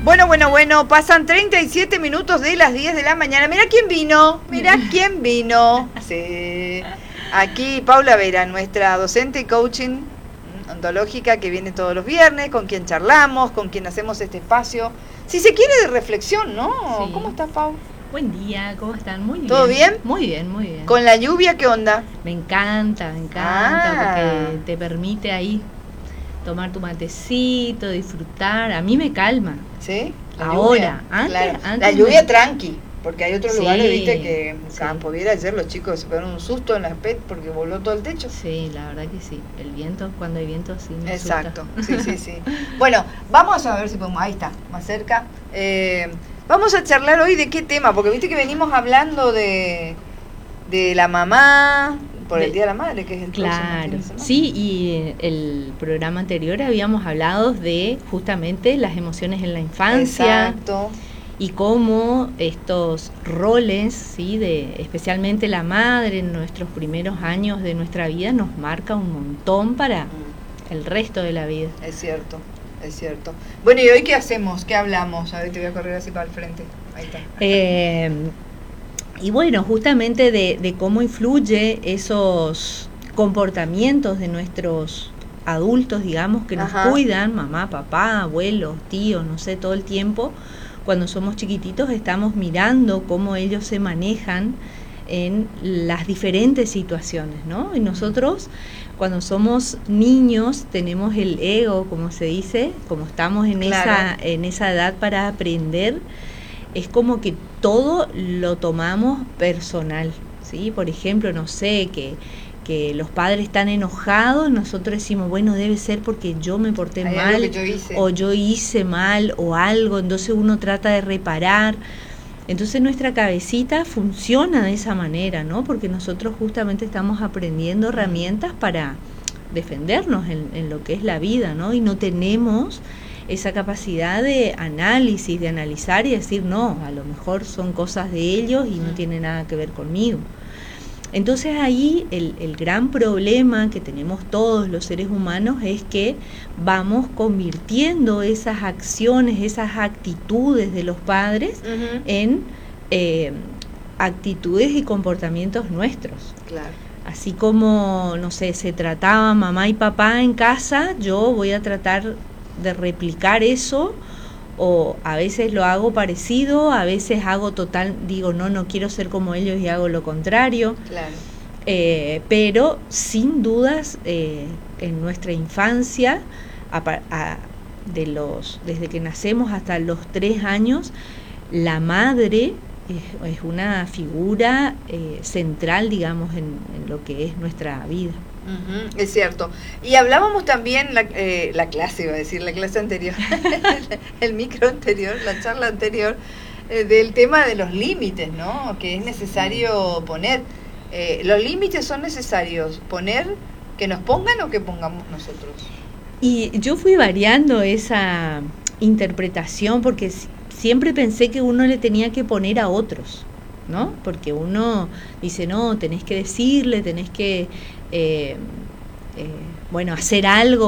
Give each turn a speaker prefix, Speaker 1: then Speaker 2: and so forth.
Speaker 1: Bueno, pasan 37 minutos de las 10 de la mañana. Mirá quién vino. Sí. Aquí Paula Vera, nuestra docente coaching ontológica que viene todos los viernes, con quien charlamos, con quien hacemos este espacio. Si se quiere de reflexión, ¿no? Sí. ¿Cómo estás, Pau?
Speaker 2: Buen día, ¿cómo están? Muy bien.
Speaker 1: ¿Todo bien?
Speaker 2: Muy bien.
Speaker 1: ¿Con la lluvia qué onda?
Speaker 2: Me encanta, porque te permite ahí tomar tu matecito, disfrutar. A mí me calma.
Speaker 1: ¿Sí?
Speaker 2: Ahora,
Speaker 1: lluvia, antes la lluvia tranqui, porque hay otros lugares, viste, que en campo. Viera ayer los chicos se pegaron un susto en la PET porque voló todo el techo.
Speaker 2: Sí, la verdad que sí. El viento, cuando hay viento, sí me
Speaker 1: Exacto, sí. Bueno, vamos a ver si podemos, ahí está, más cerca. Vamos a charlar hoy de qué tema, porque viste que venimos hablando de la mamá, por el Día de la Madre, que es el
Speaker 2: claro, sí, y el programa anterior habíamos hablado de justamente las emociones en la infancia.
Speaker 1: Exacto.
Speaker 2: Y cómo estos roles, ¿sí? Especialmente la madre en nuestros primeros años de nuestra vida nos marca un montón para el resto de la vida.
Speaker 1: Es cierto. Bueno, ¿y hoy qué hacemos? ¿Qué hablamos? A ver, te voy a correr así para el frente. Ahí está.
Speaker 2: Y bueno, justamente de cómo influye esos comportamientos de nuestros adultos, digamos, que nos cuidan, mamá, papá, abuelos, tíos, no sé, todo el tiempo. Cuando somos chiquititos estamos mirando cómo ellos se manejan en las diferentes situaciones, ¿no? Y nosotros, cuando somos niños, tenemos el ego, como se dice, como estamos en esa edad para aprender, es como que todo lo tomamos personal, ¿sí? Por ejemplo, no sé, que los padres están enojados, nosotros decimos, bueno, debe ser porque yo me porté mal, o yo hice mal, o algo, entonces uno trata de reparar. Entonces nuestra cabecita funciona de esa manera, ¿no? Porque nosotros justamente estamos aprendiendo herramientas para defendernos en lo que es la vida, ¿no? Y no tenemos esa capacidad de análisis, de analizar y decir, no, a lo mejor son cosas de ellos y no tiene nada que ver conmigo. Entonces ahí el gran problema que tenemos todos los seres humanos es que vamos convirtiendo esas acciones, esas actitudes de los padres en actitudes y comportamientos nuestros.
Speaker 1: Claro.
Speaker 2: Así como, no sé, se trataba mamá y papá en casa, yo voy a tratar de replicar eso, o a veces lo hago parecido, a veces digo no quiero ser como ellos y hago lo contrario.
Speaker 1: Claro.
Speaker 2: Pero sin dudas en nuestra infancia, desde que nacemos hasta los 3 años, la madre es una figura central, digamos, en lo que es nuestra vida.
Speaker 1: Es cierto. Y hablábamos también la clase, iba a decir, la clase anterior, el micro anterior, la charla anterior, del tema de los límites, ¿no? Que es necesario poner. ¿Los límites son necesarios poner, que nos pongan o que pongamos nosotros?
Speaker 2: Y yo fui variando esa interpretación porque siempre pensé que uno le tenía que poner a otros, ¿no? Porque uno dice, no, tenés que decirle, tenés que hacer algo